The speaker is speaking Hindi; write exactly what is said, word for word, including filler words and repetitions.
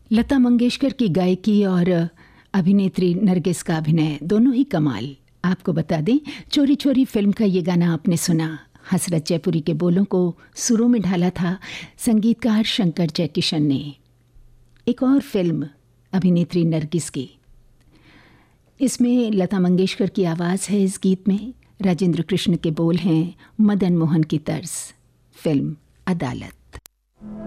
लता मंगेशकर की गायकी और अभिनेत्री नरगिस का अभिनय दोनों ही कमाल। आपको बता दें, चोरी चोरी फिल्म का ये गाना आपने सुना। हसरत जयपुरी के बोलों को सुरों में ढाला था संगीतकार शंकर जयकिशन ने। एक और फिल्म अभिनेत्री नरगिस की, इसमें लता मंगेशकर की आवाज़ है इस गीत में, राजेंद्र कृष्ण के बोल हैं मदन मोहन की तर्ज। फिल्म अदालत।